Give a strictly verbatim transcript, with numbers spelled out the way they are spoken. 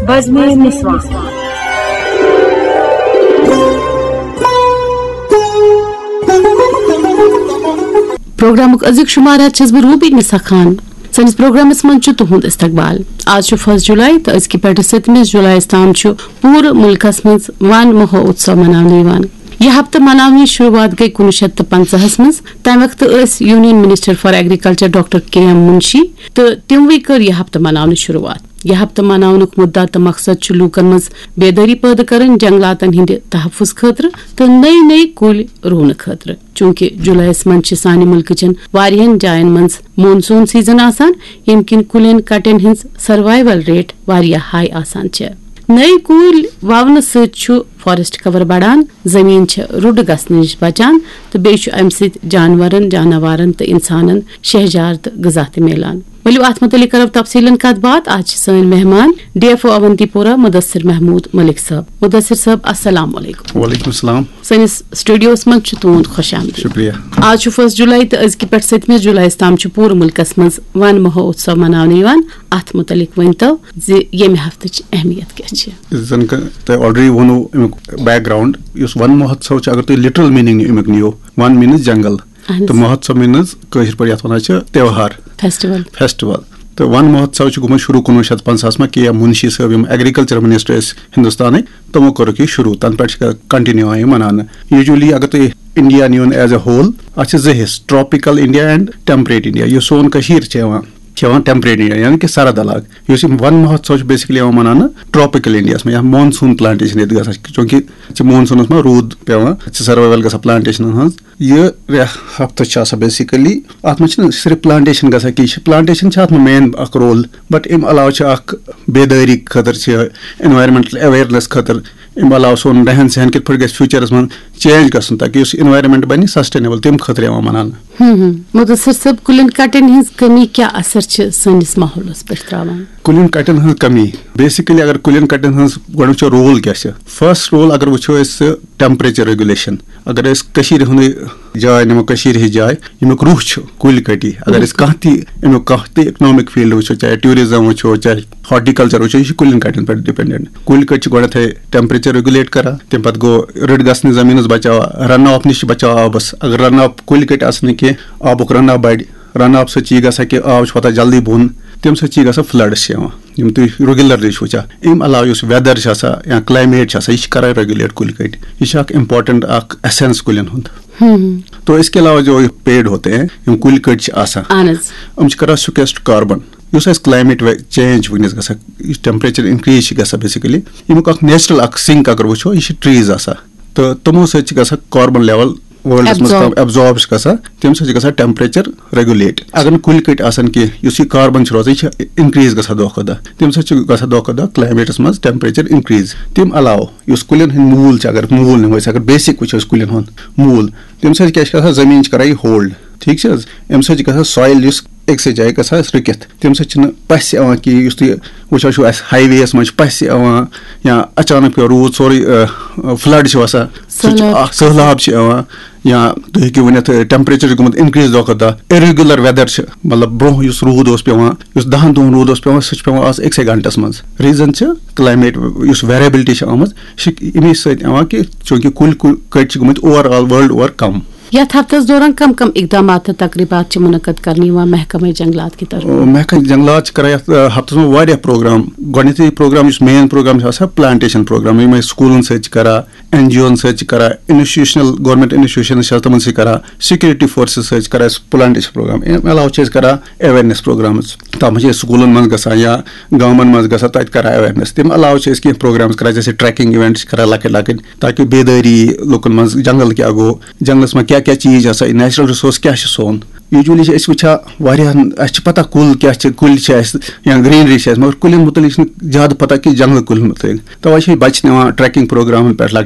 बज़्म-ए निस्वां। प्रोग्रामुक अज़ीक शुमारात छस बह रूबी निसा खान। सनिस प्रोग्रामस मन छु तुहुंद इस्तकबाल। आज छु फर्स्ट जुलाई तो अज़कि पेठ सतमिस जुलाई ताम छु पूरे मुल्कस मज वन महोत्सव मनाने यवान। यह हफ्ते मनाने शुरुआत गई कुनवुह शत पंचाहस मज। तम वक्त union minister for agriculture doctor के एम मुंशी तो तमवे कर यह हफ्ते मनाने शुरुआत। यह हफ्ते मनानुक मुद्दा तो मकसद छु लूकन मज बेदारी पैदा करन जंगलातन हिंद तहफुज खतर तो नई नई कुल रुन खतर। चूंकि जुलाईस मन सानि मुल्कचन वारियन जायन मज मॉनसून सीजन आसान यम किन कुलियन कटन हिंज सर्वाइवल रेट वारिया हाई आसान छ। नई कुल वावन सत छु फॉरेस्ट कवर बढ़ान, जमीन छ रुड गसन नश बचान तो बे छु अमि सत जानवरन जानवारन तो इंसानन शहजार तो गजा त मिलान। वलियो अत मुतलिक करब तफसीलन कत बात। आज सन मेहमान डीएफओ अवंतीपोरा मुदस्सिर महमूद मलिक साहब। मुदस्सिर साहब अस्सलाम वालेकुम। वालेकुम सलाम। सनिस स्टूडियोस मज छु तुंद खुश आमदीद। शुक्रिया। आज छु फर्स्ट जुलाई तो अज़कि पेठ सतमिस जुलाई ताम छु पूरे मुल्कस मज वन महोत्सव मनाने यवान। अत मुतलिक वनतो जे यमि हफ्तच अहमियत क्या छ। जन त ऑलरेडी वनो बैकग्राउंड युस वन महोत्सव छ अगर तो literal meaning इमिक neo one means जंगल तो महोत्सव मीन्स कशर पर यथ वन त्यौहार फेस्टिवल फेस्टिवल तो वन महोत्सव गुम शुरू कुनवुह शत पंचाहस में के मुंशी साहब यम एग्रीकल्चर मिनिस्टर हिंदुस्तान तमो कर शुरू तन पे कंटिन्यू आए मनाने। यूजुअली अगर तुम India neon as a whole अत जहिस tropical India and temperate India यह सोन कशीर टेम्परेट इंडिया यानी कि सरद इलाक। इस वन महोत्सव बेसिकली मनाना ट्रॉपिकल इंडिया में मानसून प्लांटेशन ये चूंकि मानसून में रूद पे सर्वाइवल ग प्लांटेशन यह हफ्त बेसिकली अत मे सिर्फ प्लांटेशन ग प्लांटेशन अत मेन अक रोल बट अम अलावा बेदारी खतर एनवायरमेंटल अवेयरनेस खतर अम अलावा सोन रहन सहन कित गि फ्यूचरस में चेंज गसन ताकि इन्वायरमेंट बन सस्टेनेबल तम खतर मनाना। मुदस्सिर साहब कुलियन कटन हिंज कमी क्या असर सनिस माहौलस पे त्रावान? कुलियन कटन हज कमी बेसिकली अगर कुलियन कटन हज गो रोल क्या फर्स्ट रोल अगर वो टेम्परेचर रेगुलेशन अगर हुंद जाय नमो कशीर जाय यमुक रुह कुल कटी अगर कह अमुक कह इकनॉमिक फील्ड वो चाहे टूरिज्म वो चाहे हॉर्टिकल्चर वो कुलियन कटन पे डिपेंडेंट। कुल कट गो टेम्परेचर रेगुलेट करा तम पे गो रट गसन जमीन बचाव रन ऑफ नश बचाव आबस अगर रन ऑफ कुल कट आसन कि आबुक रन ऑफ बढ़ रन ऑफ सह ग कि आब पता जल्दी बोन तम सह ग फ्लड्स यम तुम रेगुलरली वुचा अम अलावा वेदर या क्लाइमेट यह कर रेगुलेट कुल कट यह इम्पोर्टेंट एसेंस कुलियन हुंद। तो इसके अलावा जो पेड़ होते हैं यम कुल कट हम कर सिक्वेस्ट कार्बन उस क्लाइमेट चेंज वनस ग टेम्परेचर इंक्रीज ग बेसिकली यमुक नेचुरल सिंक अगर वो यह ट्रीज तो तमो सह कार्बन लेवल वर्ल्ड में एब्जॉर्ब तम सह टेम्परेचर रेगुलेट अगर कुल कट आसन कि यह कार्बन रोज इंक्रीज ग दह खो दह तम सह दह खो दह क्लाइमेटस मज टेम्परेचर इंक्रीज। तम अलावा कुलियन हंद मूल अगर मूल निमो अगर बेसिक वो कुलियन हंद मूल तम सह क्या जमीन कर होल्ड ठीक अम सह ग सॉइल एक जाए ग रुकित तम सह पस कि वो हाईवेस मज पस या अचानक पे रूद सोरे फ्लड सहलाब या तुम हेकू वन टेम्परेचर गुत इंक्रीज दह दह इरेगुलर वेदर मतलब ब्रोह रूद पे दहन दोहन रूद पे सह आज एक घंटस मज रीजन क्लाइमेट वेरिएबिलिटी आम अमे सत कि चूंकि कुल कट गुत ओवरऑल वर्ल्ड ओवर कम। यथ हफ्तस दौरान कम कम इकदाम तकरीबात मुनक़द करने महकमा जंगलात की तरफ महकमा जंगलात कर हफ्तस में वारिया programme गोडनेथी programme main program plantation programme यम स्कूलन सरा एन जी ओन सरा इंस्टीट्यूशनल गवर्नमेंट इंस्टीट्यूशन तमन सरा सिक्योरिटी फोर्सेस सरा प्लांटेशन प्रोग्राम अम अलावा करा अवेयरनेस प्रोग्राम तम स्कूलन मज ग या गाँवन मज ग तत करा अवेयरनेस तम अलावा कह प्रोग्राम करा जैसे ट्रैकिंग इवेंट्स करा लकट लकट ताकि बेदारी लुकन मज जंगल क्या गो जंगलस में क्या क्या चीज नेचुरल रिसोर्स क्या सोन यूजुअली वो वाह पता कुल क्या कुल या ग्रीनरी मगर कुल मुतलिक ज्यादा पता कि जंगल कुल मुतलिक तवे बच्चे निवान ट्रैकिंग प्रोग्राम पे